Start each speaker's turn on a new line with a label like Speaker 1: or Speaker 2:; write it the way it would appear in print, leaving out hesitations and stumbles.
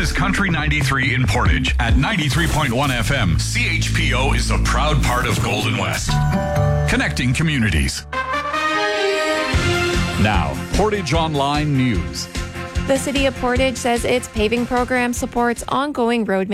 Speaker 1: is Country 93 in Portage at 93.1 FM. CHPO is a proud part of Golden West. Connecting communities. Now, Portage Online News.
Speaker 2: The City of Portage says its paving program supports ongoing road